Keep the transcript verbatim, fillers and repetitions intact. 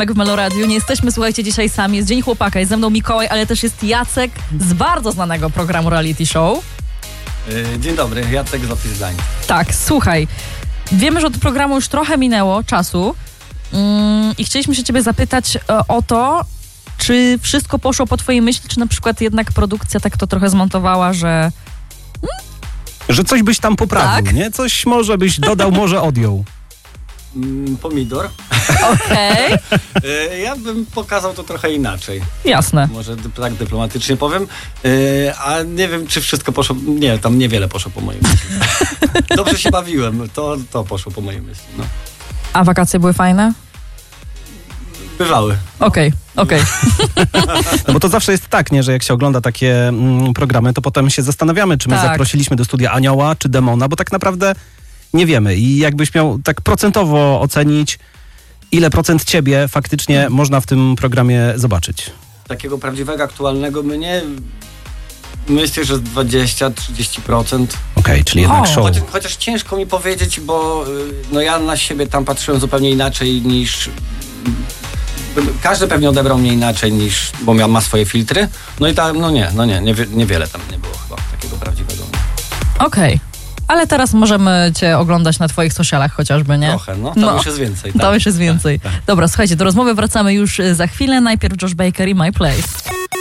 w Meloradiu. Nie jesteśmy, słuchajcie, dzisiaj sami. Jest Dzień Chłopaka, jest ze mną Mikołaj, ale też jest Jacek z bardzo znanego programu reality show. Dzień dobry, Jacek z Office Line. Tak, słuchaj, wiemy, że od programu już trochę minęło czasu mm, i chcieliśmy się ciebie zapytać e, o to, czy wszystko poszło po twojej myśli, czy na przykład jednak produkcja tak to trochę zmontowała, że... Że coś byś tam poprawił, tak? nie? Coś może byś dodał, może odjął. Mm, pomidor. Okej. Okay. Ja bym pokazał to trochę inaczej. Jasne. Może dy- tak dyplomatycznie powiem. Yy, a nie wiem, czy wszystko poszło... Nie, tam niewiele poszło po mojej myśli. Dobrze się bawiłem. To, to poszło po mojej myśli. No. A wakacje były fajne? Bywały. Okej, okej. No bo to zawsze jest tak, nie, że jak się ogląda takie mm, programy, to potem się zastanawiamy, czy my Tak. zaprosiliśmy do studia anioła, czy demona, bo tak naprawdę nie wiemy. I jakbyś miał tak procentowo ocenić, ile procent ciebie faktycznie można w tym programie zobaczyć? Takiego prawdziwego, aktualnego mnie... Myślę, że dwadzieścia do trzydziestu procent. Okej, okay, czyli jednak O. show. Chociaż, chociaż ciężko mi powiedzieć, bo y, no ja na siebie tam patrzyłem zupełnie inaczej niż... Każdy pewnie odebrał mnie inaczej niż... Bo miał, ma swoje filtry. No i tam, no nie, no nie, nie niewiele tam nie było chyba takiego prawdziwego. Okej. Ale teraz możemy cię oglądać na twoich socialach chociażby, nie? Trochę, no. Tam No. już jest więcej. Tak. To już jest więcej. Tak, tak. Dobra, słuchajcie, do rozmowy wracamy już za chwilę. Najpierw Josh Baker i My Place.